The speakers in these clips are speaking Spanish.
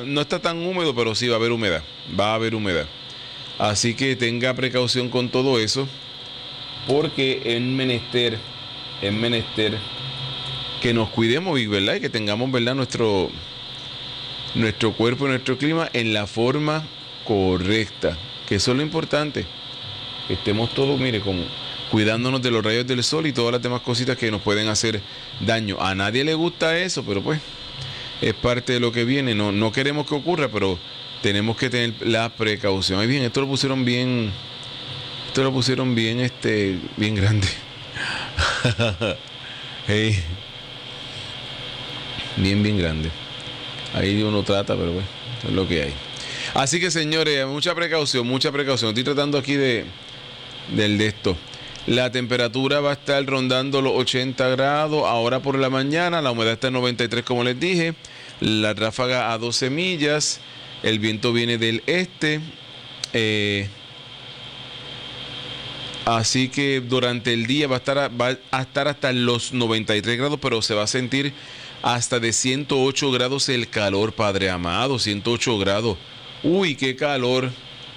no está tan húmedo, pero sí va a haber humedad. Va a haber humedad. Así que tenga precaución con todo eso, porque es menester que nos cuidemos, ¿verdad? Y que tengamos, ¿verdad?, nuestro cuerpo, nuestro clima en la forma correcta, que eso es lo importante. Que estemos todos, mire, como cuidándonos de los rayos del sol y todas las demás cositas que nos pueden hacer daño. A nadie le gusta eso, pero pues es parte de lo que viene. No queremos que ocurra, pero tenemos que tener la precaución. Ahí bien, esto lo pusieron bien bien grande. Hey. Bien grande. Ahí uno trata, pero bueno, es lo que hay. Así que, señores, mucha precaución. Estoy tratando aquí de esto. La temperatura va a estar rondando los 80 grados ahora por la mañana. La humedad está en 93, como les dije. La ráfaga a 12 millas. El viento viene del este. Así que durante el día va a estar hasta los 93 grados, pero se va a sentir hasta de 108 grados el calor, Padre amado. 108 grados. Uy, qué calor.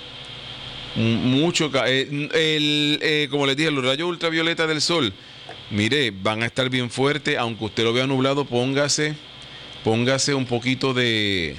Mucho calor. Como les dije, los rayos ultravioleta del sol, mire, van a estar bien fuertes. Aunque usted lo vea nublado, póngase un poquito de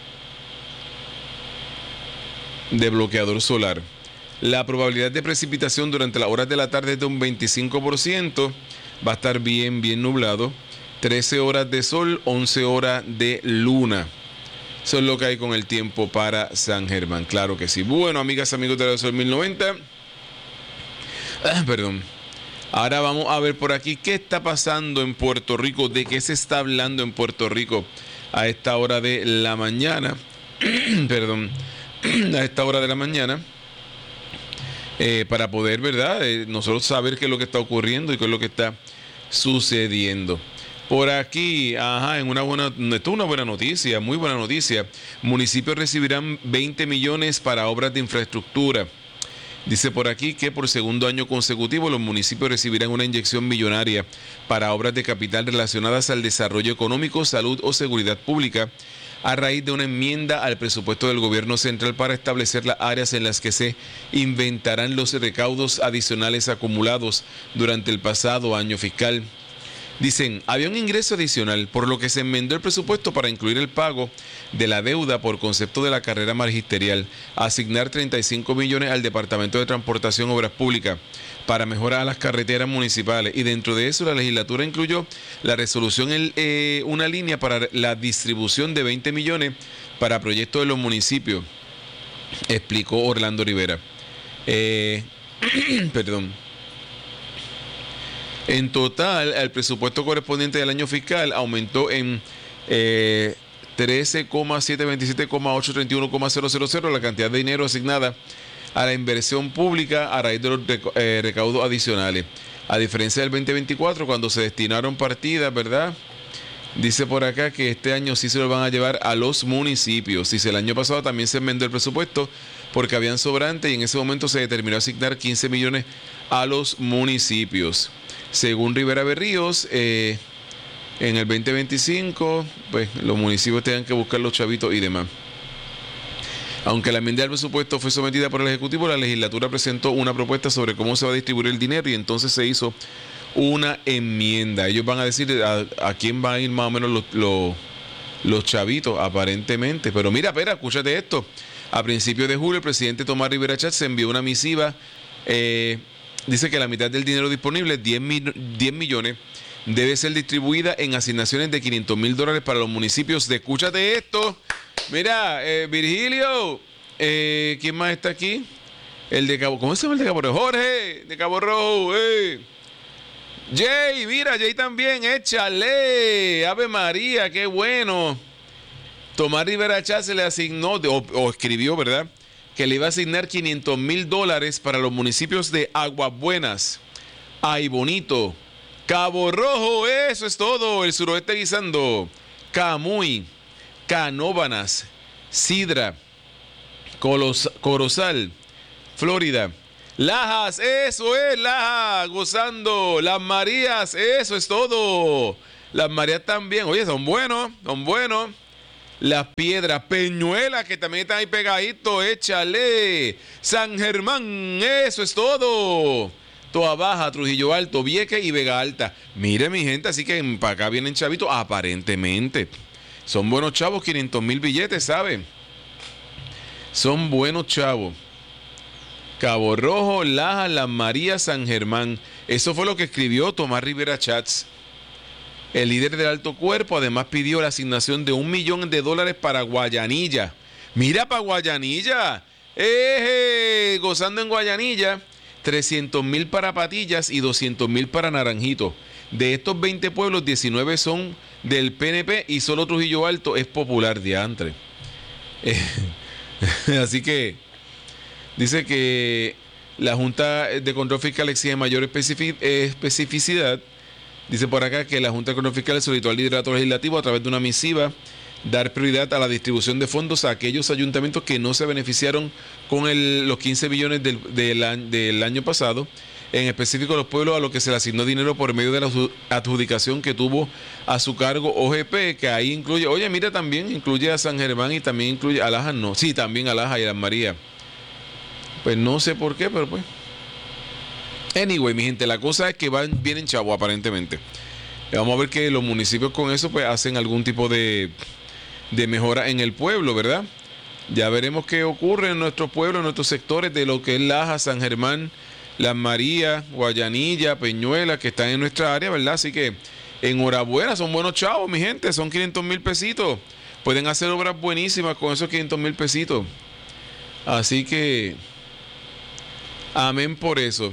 bloqueador solar. La probabilidad de precipitación durante las horas de la tarde es de un 25%. Va a estar bien nublado. 13 horas de sol, 11 horas de luna. Eso es lo que hay con el tiempo para San Germán. Claro que sí. Bueno, amigas, amigos de la Sol 1090. Perdón. Ahora vamos a ver por aquí qué está pasando en Puerto Rico. De qué se está hablando en Puerto Rico a esta hora de la mañana. Perdón. A esta hora de la mañana. Para poder, ¿verdad?, nosotros saber qué es lo que está ocurriendo y qué es lo que está sucediendo. Por aquí, esto es una buena noticia, muy buena noticia. Municipios recibirán 20 millones para obras de infraestructura. Dice por aquí que por segundo año consecutivo los municipios recibirán una inyección millonaria para obras de capital relacionadas al desarrollo económico, salud o seguridad pública, a raíz de una enmienda al presupuesto del gobierno central para establecer las áreas en las que se inventarán los recaudos adicionales acumulados durante el pasado año fiscal. Dicen, había un ingreso adicional, por lo que se enmendó el presupuesto para incluir el pago de la deuda por concepto de la carrera magisterial, asignar 35 millones al Departamento de Transportación y Obras Públicas para mejorar las carreteras municipales, y dentro de eso la legislatura incluyó la resolución una línea para la distribución de 20 millones para proyectos de los municipios, explicó Orlando Rivera. Perdón. En total, el presupuesto correspondiente del año fiscal aumentó en 13,727,831,000 la cantidad de dinero asignada a la inversión pública a raíz de los recaudos adicionales. A diferencia del 2024, cuando se destinaron partidas, ¿verdad? Dice por acá que este año sí se lo van a llevar a los municipios. Dice, el año pasado también se enmendó el presupuesto porque habían sobrantes y en ese momento se determinó asignar 15 millones a los municipios. Según Rivera Berríos, en el 2025, pues los municipios tengan que buscar los chavitos y demás. Aunque la enmienda del presupuesto fue sometida por el Ejecutivo, la legislatura presentó una propuesta sobre cómo se va a distribuir el dinero y entonces se hizo una enmienda. Ellos van a decir a quién van a ir más o menos los chavitos, aparentemente. Pero mira, espera, escúchate esto. A principios de julio, el presidente Tomás Rivera Chatz envió una misiva. Dice que la mitad del dinero disponible, 10 millones, debe ser distribuida en asignaciones de $500,000 para los municipios de, escúchate esto, mira, Virgilio, ¿quién más está aquí? El de Cabo, ¿cómo se llama el de Cabo Rojo? Jorge, de Cabo Rojo, Jay, mira, Jay también, échale, Ave María, qué bueno. Tomás Rivera Chatz se le asignó, o escribió, ¿verdad?, que le iba a asignar $500,000 para los municipios de Aguas Buenas, Ay Bonito, Cabo Rojo, eso es todo, el suroeste guisando, Camuy, Canóvanas, Sidra, Corozal, Florida, Lajas, eso es, Lajas, gozando, Las Marías, eso es todo, Las Marías también, oye, son buenos, Las Piedras, Peñuela, que también está ahí pegadito, échale. San Germán, eso es todo. Toa Baja, Trujillo Alto, Vieques y Vega Alta. Mire, mi gente, así que para acá vienen chavitos, aparentemente. Son buenos chavos, 500,000 billetes, ¿sabe? Son buenos chavos. Cabo Rojo, Laja, Las Marías, San Germán. Eso fue lo que escribió Tomás Rivera Chats. El líder del alto cuerpo además pidió la asignación de $1 millón para Guayanilla. Mira para Guayanilla. Gozando en Guayanilla. 300,000 para Patillas y 200,000 para Naranjito. De estos 20 pueblos, 19 son del PNP y solo Trujillo Alto es popular, diantre. Así que dice que la Junta de Control Fiscal exige mayor especificidad. Dice por acá que la Junta de Control Fiscal solicitó al liderato legislativo a través de una misiva dar prioridad a la distribución de fondos a aquellos ayuntamientos que no se beneficiaron con los 15 billones del año pasado, en específico los pueblos a los que se le asignó dinero por medio de la adjudicación que tuvo a su cargo OGP, que ahí incluye, oye, mira, también incluye a San Germán y también incluye a Lajas, no, sí, también a Lajas y a Las Marías. Pues no sé por qué, pero pues. Anyway, mi gente, la cosa es que vienen chavos aparentemente. Vamos a ver que los municipios con eso pues hacen algún tipo de mejora en el pueblo, ¿verdad? Ya veremos qué ocurre en nuestro pueblo, en nuestros sectores de lo que es Laja, San Germán, Las Marías, Guayanilla, Peñuela, que están en nuestra área, ¿verdad? Así que enhorabuena, son buenos chavos, mi gente, son 500,000 pesitos. Pueden hacer obras buenísimas con esos 500,000 pesitos. Así que amén por eso.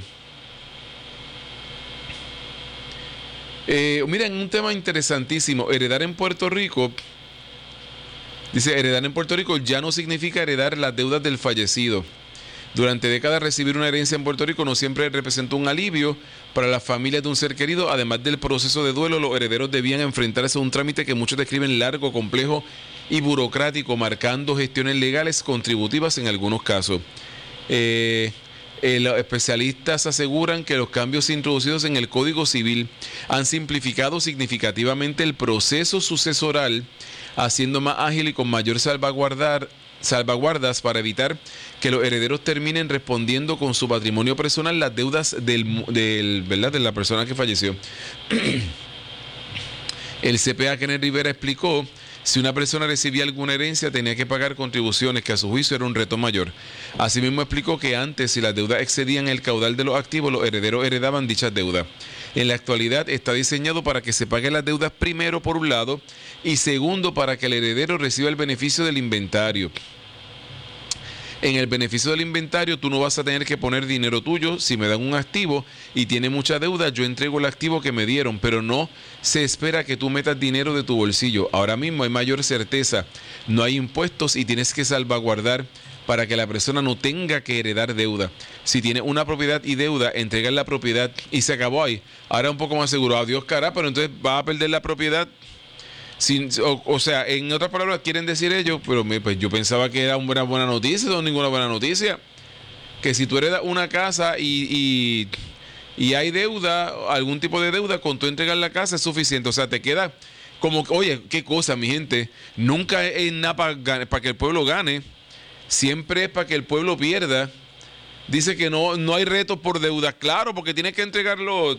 Miren, un tema interesantísimo. Heredar en Puerto Rico. Dice, heredar en Puerto Rico ya no significa heredar las deudas del fallecido. Durante décadas recibir una herencia en Puerto Rico no siempre representó un alivio para las familias de un ser querido. Además del proceso de duelo, los herederos debían enfrentarse a un trámite que muchos describen largo, complejo y burocrático, marcando gestiones legales contributivas en algunos casos. Los especialistas aseguran que los cambios introducidos en el Código Civil han simplificado significativamente el proceso sucesoral, haciendo más ágil y con mayor salvaguardas para evitar que los herederos terminen respondiendo con su patrimonio personal las deudas ¿verdad? de la persona que falleció. El CPA Kenneth Rivera explicó: si una persona recibía alguna herencia, tenía que pagar contribuciones, que a su juicio era un reto mayor. Asimismo explicó que antes, si las deudas excedían el caudal de los activos, los herederos heredaban dichas deudas. En la actualidad está diseñado para que se paguen las deudas primero, por un lado, y segundo, para que el heredero reciba el beneficio del inventario. En el beneficio del inventario, tú no vas a tener que poner dinero tuyo. Si me dan un activo y tiene mucha deuda, yo entrego el activo que me dieron, pero no se espera que tú metas dinero de tu bolsillo. Ahora mismo hay mayor certeza, no hay impuestos y tienes que salvaguardar para que la persona no tenga que heredar deuda. Si tiene una propiedad y deuda, entregar la propiedad y se acabó ahí. Ahora un poco más seguro, adiós cara, pero entonces va a perder la propiedad. O sea, en otras palabras quieren decir ellos, pero pues yo pensaba que era una buena noticia, no ninguna buena noticia, que si tú heredas una casa y hay deuda, algún tipo de deuda, con tú entregar la casa es suficiente. O sea, te queda como, oye, qué cosa, mi gente, nunca es nada para que el pueblo gane, siempre es para que el pueblo pierda. Dice que no hay retos por deuda, claro, porque tienes que entregarlo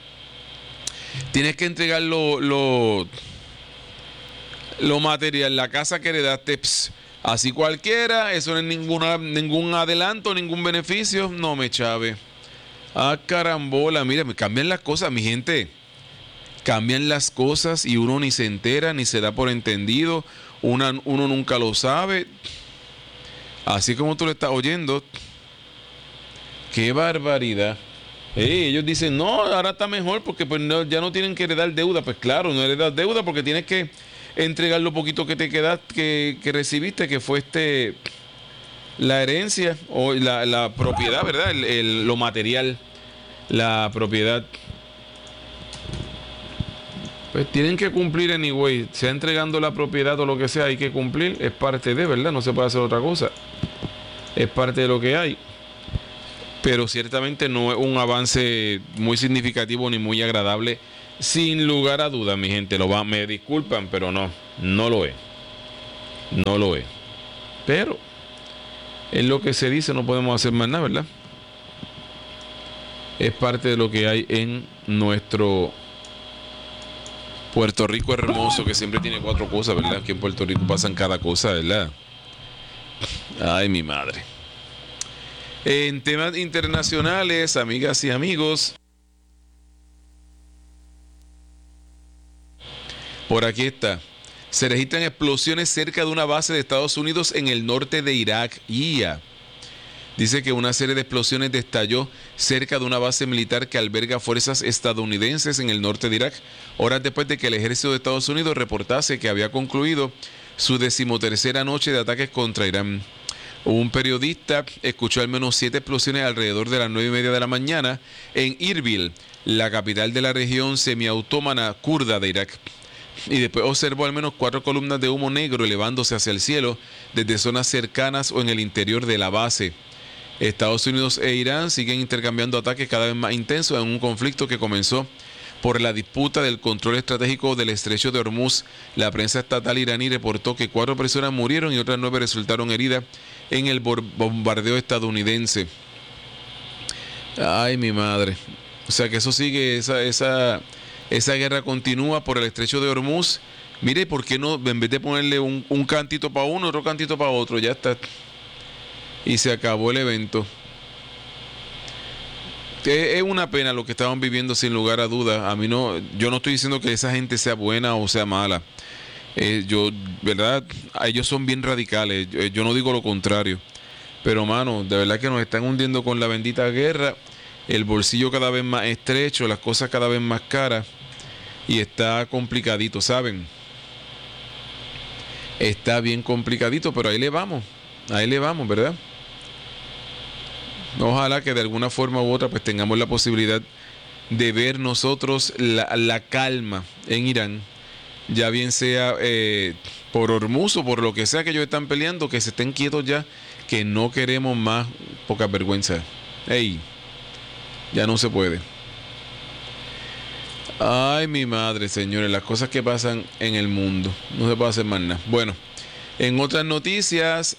lo material, la casa que heredaste, así cualquiera, eso no es ningún adelanto, ningún beneficio, no me chave. Carambola, mira, me cambian las cosas, mi gente. Cambian las cosas y uno ni se entera, ni se da por entendido, uno nunca lo sabe. Así como tú lo estás oyendo. Qué barbaridad. Ellos dicen, no, ahora está mejor porque pues ya no tienen que heredar deuda. Pues claro, no heredas deuda porque tienes que entregar lo poquito que te queda, que recibiste, que fue la herencia o la propiedad, ¿verdad? Lo material, la propiedad. Pues tienen que cumplir anyway, sea entregando la propiedad o lo que sea, hay que cumplir, es parte de, ¿verdad? No se puede hacer otra cosa, es parte de lo que hay. Pero ciertamente no es un avance muy significativo ni muy agradable, sin lugar a dudas, mi gente. Me disculpan, pero no lo es. No lo es. Pero es lo que se dice, no podemos hacer más nada, ¿verdad? Es parte de lo que hay en nuestro Puerto Rico hermoso, que siempre tiene 4 cosas, ¿verdad? Que en Puerto Rico pasan cada cosa, ¿verdad? Ay, mi madre. En temas internacionales, amigas y amigos, por aquí está. Se registran explosiones cerca de una base de Estados Unidos en el norte de Irak. Dice que una serie de explosiones estalló cerca de una base militar que alberga fuerzas estadounidenses en el norte de Irak, horas después de que el ejército de Estados Unidos reportase que había concluido su 13ª noche de ataques contra Irán. Un periodista escuchó al menos 7 explosiones alrededor de las 9:30 de la mañana en Erbil, la capital de la región semiautónoma kurda de Irak. Y después observó al menos 4 columnas de humo negro elevándose hacia el cielo desde zonas cercanas o en el interior de la base. Estados Unidos e Irán siguen intercambiando ataques cada vez más intensos en un conflicto que comenzó por la disputa del control estratégico del estrecho de Hormuz. La prensa estatal iraní reportó que 4 personas murieron y otras 9 resultaron heridas en el bombardeo estadounidense. Ay, mi madre. O sea que eso sigue, esa guerra continúa por el estrecho de Hormuz. Mire, ¿por qué no, en vez de ponerle un cantito para uno, otro cantito para otro? Ya está. Y se acabó el evento. Es una pena lo que estaban viviendo, sin lugar a dudas. Yo no estoy diciendo que esa gente sea buena o sea mala. ¿Verdad? Ellos son bien radicales. Yo no digo lo contrario. Pero, mano, de verdad que nos están hundiendo con la bendita guerra. El bolsillo cada vez más estrecho, las cosas cada vez más caras. Y está complicadito, ¿saben? Está bien complicadito, pero ahí le vamos, ¿verdad? Ojalá que de alguna forma u otra pues tengamos la posibilidad de ver nosotros la calma en Irán, ya bien sea por Hormuz o por lo que sea que ellos están peleando, que se estén quietos ya, que no queremos más poca vergüenza. Ey, ya no se puede. Ay, mi madre, señores, las cosas que pasan en el mundo, no se puede hacer más nada. Bueno, en otras noticias,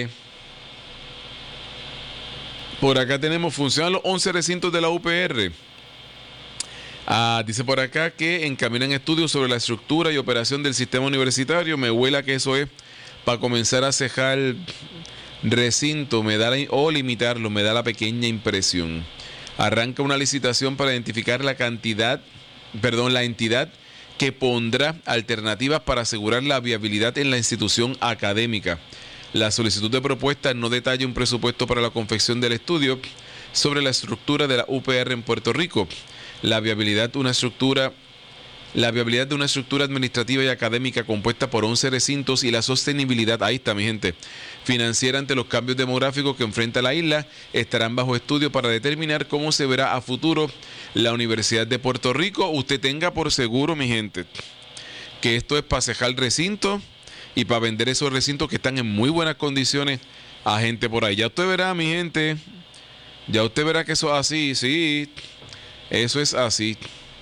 por acá funcionan los 11 recintos de la UPR. Dice por acá que encaminan estudios sobre la estructura y operación del sistema universitario. Me huela que eso es para comenzar a cejar recinto, o limitarlo, me da la pequeña impresión. Arranca una licitación para identificar la entidad que pondrá alternativas para asegurar la viabilidad en la institución académica. La solicitud de propuesta no detalla un presupuesto para la confección del estudio sobre la estructura de la UPR en Puerto Rico, la viabilidad de una estructura administrativa y académica compuesta por 11 recintos y la sostenibilidad, ahí está mi gente, financiera ante los cambios demográficos que enfrenta la isla, estarán bajo estudio para determinar cómo se verá a futuro la Universidad de Puerto Rico. Usted tenga por seguro, mi gente, que esto es para cejar recintos y para vender esos recintos que están en muy buenas condiciones a gente por ahí. Ya usted verá, mi gente, ya usted verá que eso es así, sí, eso es así.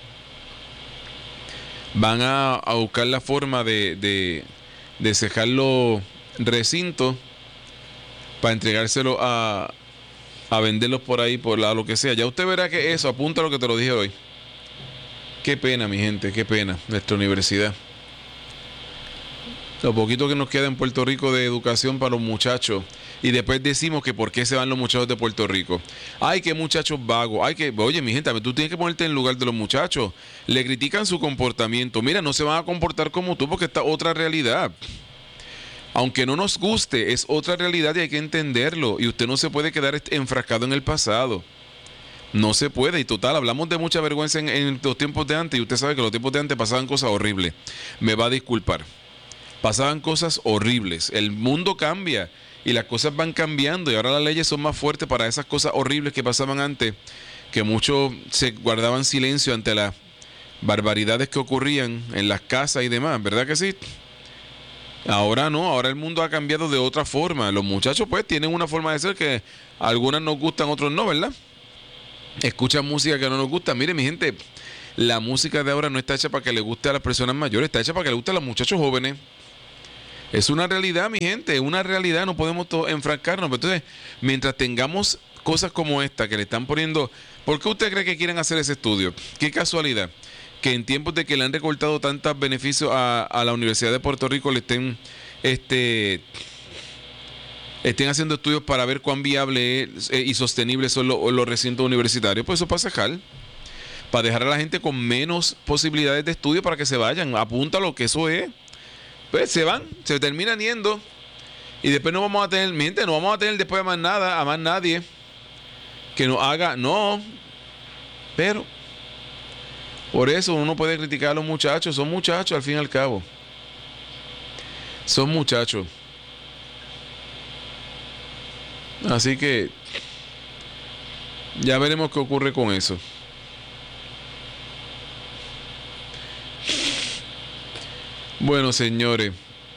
Van a buscar la forma de cejar los recintos para entregárselo a venderlos por ahí, por lo que sea. Ya usted verá que eso, apunta a lo que te lo dije hoy. Qué pena, mi gente, qué pena, nuestra universidad. Lo poquito que nos queda en Puerto Rico de educación para los muchachos. Y después decimos que por qué se van los muchachos de Puerto Rico. Ay, qué muchachos vagos. Oye, mi gente, tú tienes que ponerte en el lugar de los muchachos. Le critican su comportamiento. Mira, no se van a comportar como tú porque esta es otra realidad. Aunque no nos guste, es otra realidad y hay que entenderlo. Y usted no se puede quedar enfrascado en el pasado. No se puede. Y total, hablamos de mucha vergüenza en los tiempos de antes. Y usted sabe que los tiempos de antes pasaban cosas horribles. Me va a disculpar. Pasaban cosas horribles. El mundo cambia y las cosas van cambiando y ahora las leyes son más fuertes para esas cosas horribles que pasaban antes, que muchos se guardaban silencio ante las barbaridades que ocurrían en las casas y demás, ¿verdad que sí? Ahora no, ahora el mundo ha cambiado de otra forma. Los muchachos pues tienen una forma de ser que algunas nos gustan, otros no, ¿verdad? Escuchan música que no nos gusta. Mire, mi gente, la música de ahora no está hecha para que le guste a las personas mayores, está hecha para que le guste a los muchachos jóvenes. Es una realidad, mi gente, es una realidad, no podemos enfrascarnos. Pero entonces, mientras tengamos cosas como esta que le están poniendo, ¿por qué usted cree que quieren hacer ese estudio? Qué casualidad que en tiempos de que le han recortado tantos beneficios a la Universidad de Puerto Rico le estén haciendo estudios para ver cuán viable y sostenible son los recintos universitarios. Pues eso pasa, para dejar a la gente con menos posibilidades de estudio para que se vayan. Apúntalo, que eso es. Pues se van, se terminan yendo y después no vamos a tener, mi gente, no vamos a tener después a más nadie que nos haga, no. Pero por eso uno puede criticar a los muchachos, son muchachos al fin y al cabo. Son muchachos. Así que ya veremos qué ocurre con eso. Bueno, señores,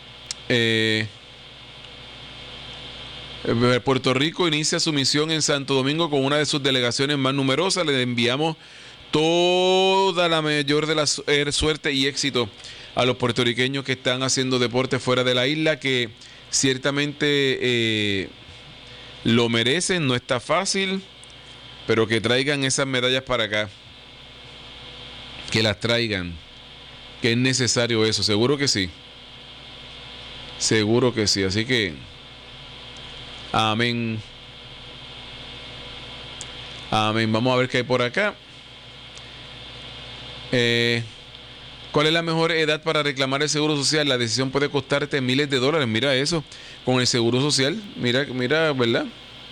Puerto Rico inicia su misión en Santo Domingo con una de sus delegaciones más numerosas. Le enviamos toda la mayor de la suerte y éxito a los puertorriqueños que están haciendo deporte fuera de la isla, que ciertamente lo merecen, no está fácil, pero que traigan esas medallas para acá, que las traigan, que es necesario eso, seguro que sí, así que amén, vamos a ver qué hay por acá. ¿Cuál es la mejor edad para reclamar el seguro social? La decisión puede costarte miles de dólares. Mira eso, con el seguro social. Mira, ¿verdad?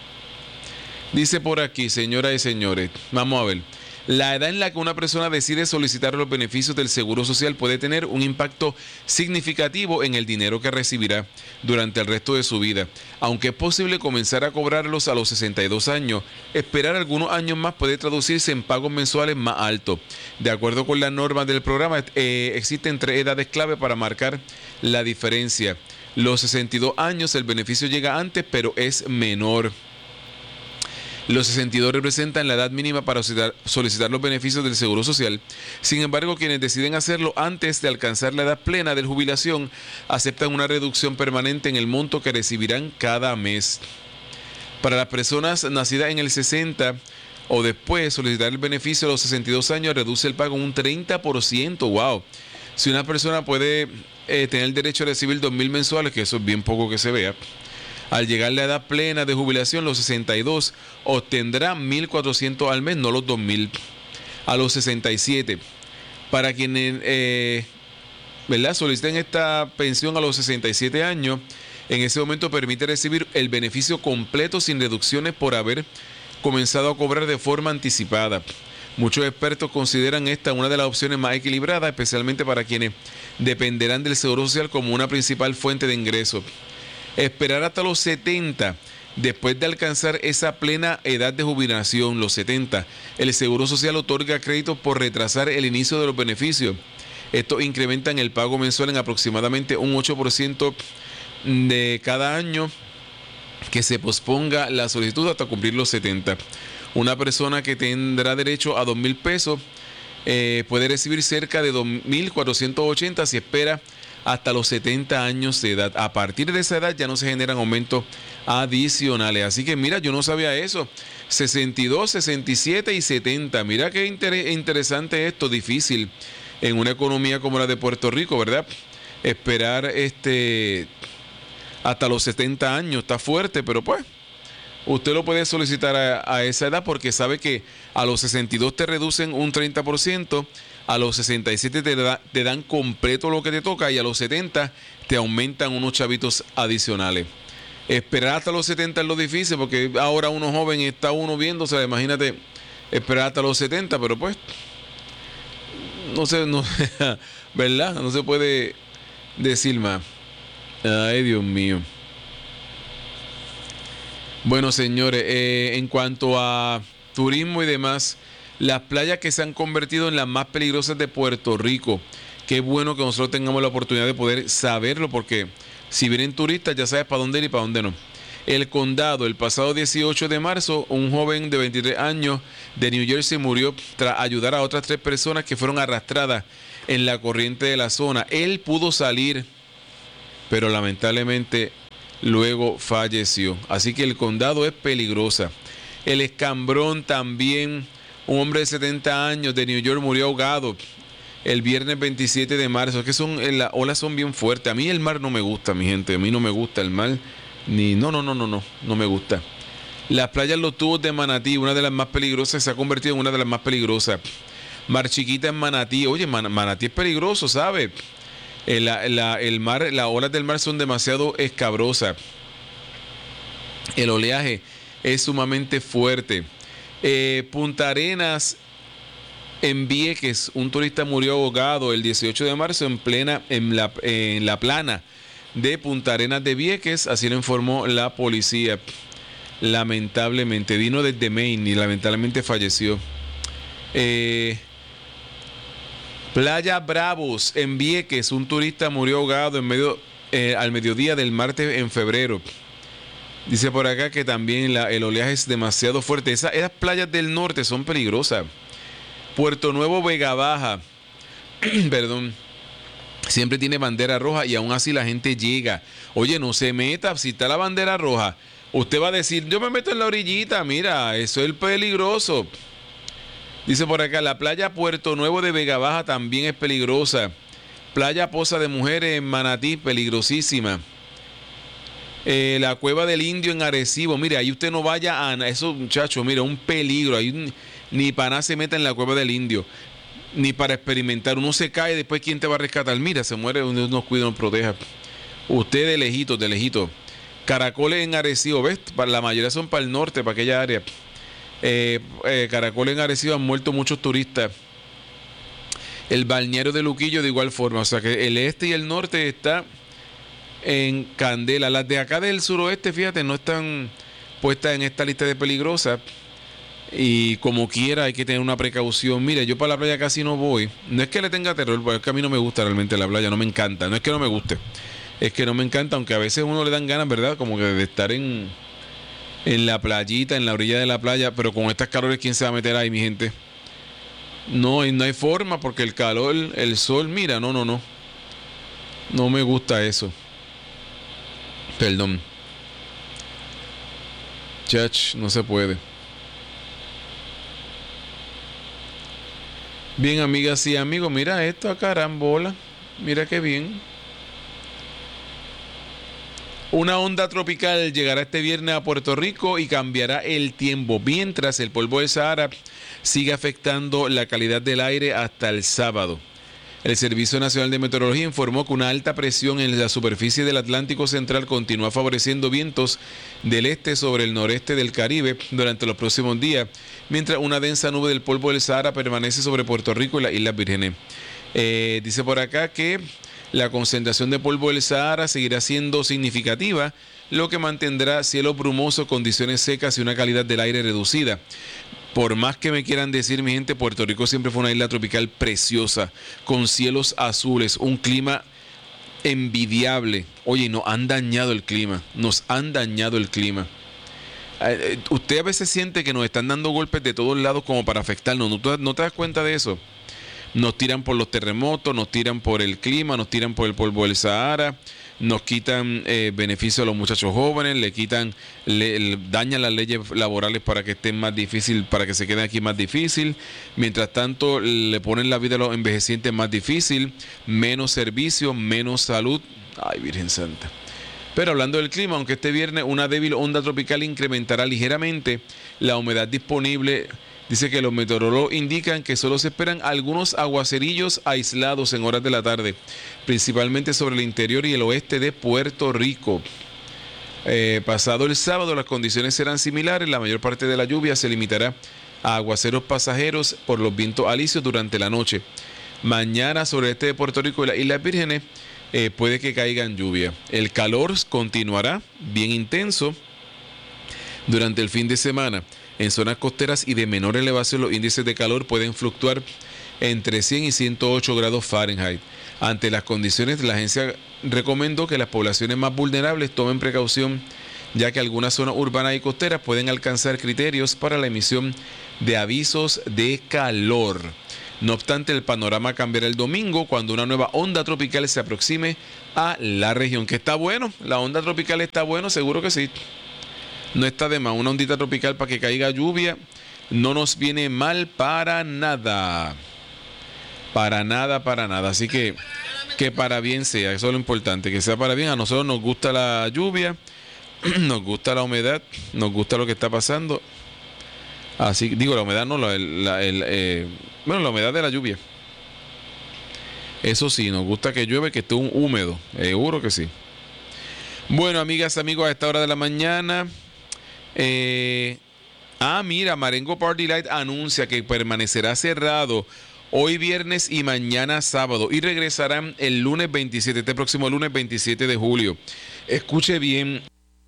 Dice por aquí, señoras y señores, vamos a ver. La edad en la que una persona decide solicitar los beneficios del seguro social puede tener un impacto significativo en el dinero que recibirá durante el resto de su vida. Aunque es posible comenzar a cobrarlos a los 62 años, esperar algunos años más puede traducirse en pagos mensuales más altos. De acuerdo con las normas del programa, existen 3 edades clave para marcar la diferencia. Los 62 años, el beneficio llega antes, pero es menor. Los 62 representan la edad mínima para solicitar los beneficios del Seguro Social. Sin embargo, quienes deciden hacerlo antes de alcanzar la edad plena de jubilación aceptan una reducción permanente en el monto que recibirán cada mes. Para las personas nacidas en el 60 o después, solicitar el beneficio a los 62 años reduce el pago un 30%. ¡Wow! Si una persona puede tener el derecho a recibir 2,000 mensuales, que eso es bien poco que se vea, al llegar la edad plena de jubilación, los 62, obtendrá 1,400 al mes, no los 2,000. A los 67, para quienes soliciten esta pensión a los 67 años, en ese momento permite recibir el beneficio completo sin reducciones por haber comenzado a cobrar de forma anticipada. Muchos expertos consideran esta una de las opciones más equilibradas, especialmente para quienes dependerán del Seguro Social como una principal fuente de ingresos. Esperar hasta los 70, después de alcanzar esa plena edad de jubilación, los 70, el Seguro Social otorga créditos por retrasar el inicio de los beneficios. Estos incrementan el pago mensual en aproximadamente un 8% de cada año que se posponga la solicitud hasta cumplir los 70. Una persona que tendrá derecho a 2,000 pesos puede recibir cerca de 2,480 si espera hasta los 70 años de edad. A partir de esa edad ya no se generan aumentos adicionales. Así que mira, yo no sabía eso. 62, 67 y 70. Mira qué interesante esto, difícil en una economía como la de Puerto Rico, ¿verdad? Esperar hasta los 70 años está fuerte, pero pues usted lo puede solicitar a esa edad porque sabe que a los 62 te reducen un 30%, a los 67 te dan completo lo que te toca y a los 70 te aumentan unos chavitos adicionales. Esperar hasta los 70 es lo difícil porque ahora uno joven está uno viéndose, imagínate esperar hasta los 70, pero pues no sé, ¿verdad? No se puede decir más. Ay, Dios mío. Bueno, señores, en cuanto a turismo y demás, las playas que se han convertido en las más peligrosas de Puerto Rico. Qué bueno que nosotros tengamos la oportunidad de poder saberlo, porque si vienen turistas ya sabes para dónde ir y para dónde no. El Condado, el pasado 18 de marzo, un joven de 23 años de New Jersey murió tras ayudar a otras 3 personas que fueron arrastradas en la corriente de la zona. Él pudo salir pero lamentablemente luego falleció. Así que el condado es peligrosa. El Escambrón también, un hombre de 70 años de New York murió ahogado el viernes 27 de marzo. Es que las olas son bien fuertes. A mí el mar no me gusta, mi gente. A mí no me gusta el mar. No me gusta. Las playas Los Tubos de Manatí, una de las más peligrosas, se ha convertido en una de las más peligrosas. Mar Chiquita en Manatí. Oye, Manatí es peligroso, ¿sabes? El mar, las olas del mar son demasiado escabrosas. El oleaje es sumamente fuerte. Punta Arenas en Vieques, un turista murió ahogado el 18 de marzo en la plana de Punta Arenas de Vieques, así lo informó la policía. Lamentablemente vino desde Maine y lamentablemente falleció. Playa Bravos en Vieques, un turista murió ahogado al mediodía del martes en febrero. Dice por acá que también el oleaje es demasiado fuerte. Esas playas del norte son peligrosas. Puerto Nuevo, Vega Baja, perdón, siempre tiene bandera roja y aún así la gente llega. Oye, no se meta, si está la bandera roja, usted va a decir, yo me meto en la orillita, mira, eso es peligroso. Dice por acá, la playa Puerto Nuevo de Vega Baja también es peligrosa. Playa Poza de Mujeres en Manatí, peligrosísima. La Cueva del Indio en Arecibo, mire, ahí usted no vaya a eso, muchachos, mira, un peligro, ahí ni para nada se meta en la Cueva del Indio, ni para experimentar. Uno se cae, después ¿quién te va a rescatar? Mira, se muere, Dios nos cuida, nos proteja. Usted de lejito. Caracoles en Arecibo, ¿ves? La mayoría son para el norte, para aquella área. Caracoles en Arecibo han muerto muchos turistas. El balneario de Luquillo de igual forma, o sea que el este y el norte está en candela. Las de acá del suroeste, fíjate, no están puestas en esta lista de peligrosas. Y como quiera hay que tener una precaución. Mire, yo para la playa casi no voy. No es que le tenga terror, porque es que a mí no me gusta realmente la playa, no me encanta. No es que no me guste, es que no me encanta, aunque a veces uno le dan ganas, ¿verdad? Como que de estar en la playita, en la orilla de la playa. Pero con estas calores, ¿quién se va a meter ahí, mi gente? No hay forma, porque el calor, el sol, mira, no me gusta eso. Perdón, chach, no se puede. Bien, amigas y amigos, mira esto a carambola. Mira qué bien. Una onda tropical llegará este viernes a Puerto Rico y cambiará el tiempo, mientras el polvo del Sahara sigue afectando la calidad del aire hasta el sábado. El Servicio Nacional de Meteorología informó que una alta presión en la superficie del Atlántico Central continúa favoreciendo vientos del este sobre el noreste del Caribe durante los próximos días, mientras una densa nube del polvo del Sahara permanece sobre Puerto Rico y las Islas Vírgenes. Dice por acá que la concentración de polvo del Sahara seguirá siendo significativa, lo que mantendrá cielo brumoso, condiciones secas y una calidad del aire reducida. Por más que me quieran decir, mi gente, Puerto Rico siempre fue una isla tropical preciosa, con cielos azules, un clima envidiable. Oye, nos han dañado el clima. Usted a veces siente que nos están dando golpes de todos lados como para afectarnos. ¿No te das cuenta de eso? Nos tiran por los terremotos, nos tiran por el clima, nos tiran por el polvo del Sahara, nos quitan beneficios a los muchachos jóvenes, dañan las leyes laborales para que estén más difícil, para que se queden aquí más difícil. Mientras tanto, le ponen la vida a los envejecientes más difícil, menos servicios, menos salud. Ay, Virgen Santa. Pero hablando del clima, aunque este viernes una débil onda tropical incrementará ligeramente la humedad disponible, dice que los meteorólogos indican que solo se esperan algunos aguacerillos aislados en horas de la tarde, principalmente sobre el interior y el oeste de Puerto Rico. Pasado el sábado, las condiciones serán similares. La mayor parte de la lluvia se limitará a aguaceros pasajeros por los vientos alisios durante la noche. Mañana, sobre el este de Puerto Rico y las Islas Vírgenes, puede que caigan lluvia. El calor continuará bien intenso durante el fin de semana. En zonas costeras y de menor elevación, los índices de calor pueden fluctuar entre 100 y 108 grados Fahrenheit. Ante las condiciones, la agencia recomendó que las poblaciones más vulnerables tomen precaución, ya que algunas zonas urbanas y costeras pueden alcanzar criterios para la emisión de avisos de calor. No obstante, el panorama cambiará el domingo cuando una nueva onda tropical se aproxime a la región. Que está bueno, la onda tropical está bueno, seguro que sí. No está de más, una ondita tropical para que caiga lluvia. No nos viene mal para nada. Para nada, para nada. Así que para bien sea, eso es lo importante, que sea para bien. A nosotros nos gusta la lluvia, nos gusta la humedad, nos gusta lo que está pasando. Así, digo, la humedad no, la humedad de la lluvia. Eso sí, nos gusta que llueve, que esté húmedo, seguro que sí. Bueno, amigas, amigos, a esta hora de la mañana, mira, Marengo Party Light anuncia que permanecerá cerrado hoy viernes y mañana sábado y regresarán el lunes 27, este próximo lunes 27 de julio. Escuche bien.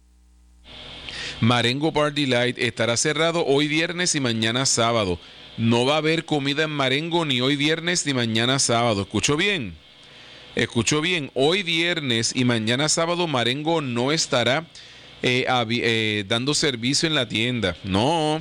Marengo Party Light estará cerrado hoy viernes y mañana sábado. No va a haber comida en Marengo ni hoy viernes ni mañana sábado. ¿Escuchó bien? Escuchó bien. Hoy viernes y mañana sábado Marengo no estará dando servicio en la tienda. No.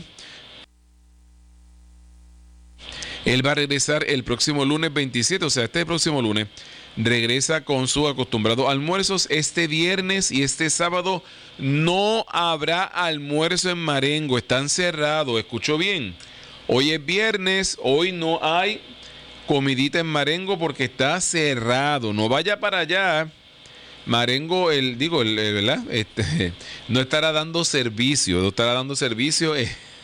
Él va a regresar el próximo lunes 27, o sea, este próximo lunes. Regresa con sus acostumbrados almuerzos. Este viernes y este sábado no habrá almuerzo en Marengo. Están cerrados. ¿Escuchó bien? Hoy es viernes. Hoy no hay comidita en Marengo porque está cerrado. No vaya para allá. Marengo, ¿verdad? No estará dando servicio. No estará dando servicio.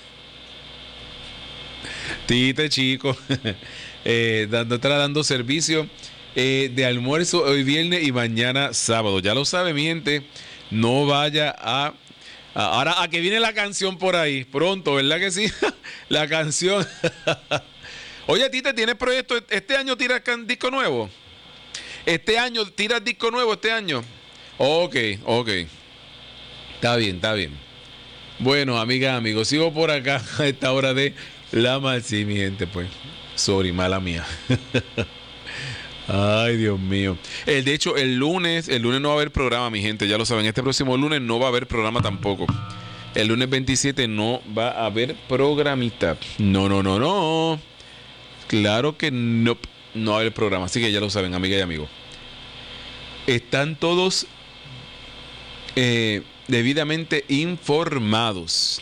Tite, chico. Estará dando servicio de almuerzo hoy viernes y mañana sábado. Ya lo sabe, mi gente. No vaya ahora a que viene la canción por ahí. Pronto, ¿verdad que sí? La canción. Oye, Tite, ¿tienes proyecto? ¿Este año tiras disco nuevo? ¿Este año tiras disco nuevo este año? Ok. Está bien. Bueno, amigas, amigos, sigo por acá a esta hora de la mal. Sí, mi gente, pues. Sorry, mala mía. Ay, Dios mío. De hecho, el lunes no va a haber programa, mi gente. Ya lo saben, este próximo lunes no va a haber programa tampoco. El lunes 27 no va a haber programita. No. Claro que no va a haber programa. Así que ya lo saben, amigas y amigos. Están todos debidamente informados.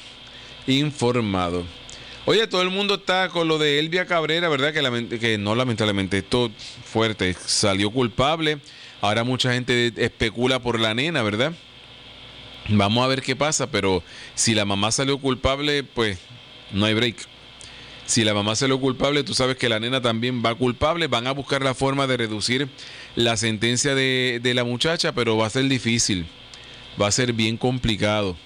Oye, todo el mundo está con lo de Elvia Cabrera, ¿verdad? Que no, lamentablemente, esto fuerte, salió culpable. Ahora mucha gente especula por la nena, ¿verdad? Vamos a ver qué pasa, pero si la mamá salió culpable, pues no hay break. Si la mamá salió culpable, tú sabes que la nena también va culpable. Van a buscar la forma de reducir la sentencia de la muchacha, pero va a ser difícil. Va a ser bien complicado.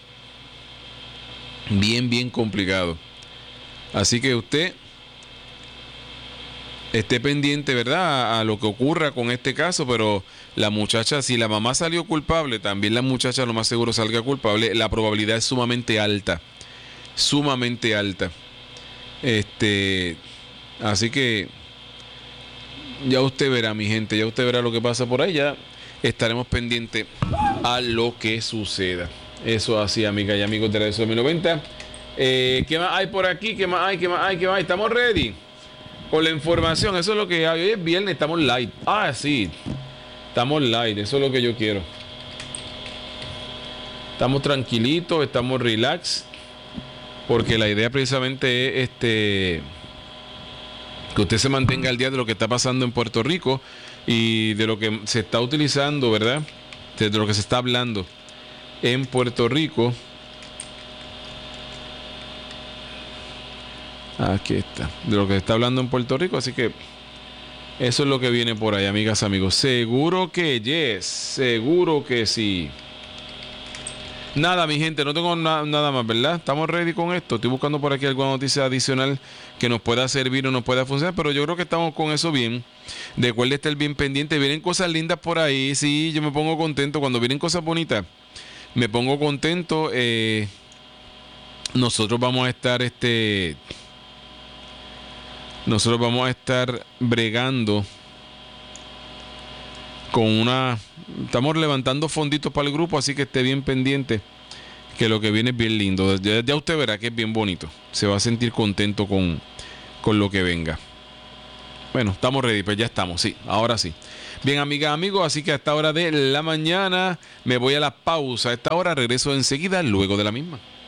Bien complicado. Así que usted esté pendiente, ¿verdad?, a lo que ocurra con este caso, pero la muchacha, si la mamá salió culpable, también la muchacha lo más seguro salga culpable. La probabilidad es sumamente alta. Así que ya usted verá, mi gente, ya usted verá lo que pasa por ahí, ya estaremos pendientes a lo que suceda. Eso así, amigas y amigos de Radio 2090. ¿Qué más hay por aquí? ¿Qué más hay? Estamos ready con la información. Eso es lo que hay. Hoy es viernes, estamos light. Sí, estamos light. Eso es lo que yo quiero. Estamos tranquilitos, estamos relax, porque la idea precisamente es que usted se mantenga al día de lo que está pasando en Puerto Rico y de lo que se está utilizando, ¿verdad? De lo que se está hablando en Puerto Rico. Aquí está, de lo que se está hablando en Puerto Rico. Así que eso es lo que viene por ahí, amigas, amigos. Seguro que yes, seguro que sí. Nada, mi gente, no tengo nada más, ¿verdad? Estamos ready con esto. Estoy buscando por aquí alguna noticia adicional que nos pueda servir o nos pueda funcionar, pero yo creo que estamos con eso bien. Recuerde estar bien pendiente. Vienen cosas lindas por ahí. Sí, yo me pongo contento cuando vienen cosas bonitas. Me pongo contento. Nosotros vamos a estar bregando con estamos levantando fonditos para el grupo, así que esté bien pendiente, que lo que viene es bien lindo. Ya usted verá que es bien bonito. Se va a sentir contento con lo que venga. Bueno, estamos ready, pues ya estamos, sí, ahora sí. Bien, amigas, amigos, así que a esta hora de la mañana me voy a la pausa. A esta hora regreso enseguida, luego de la misma.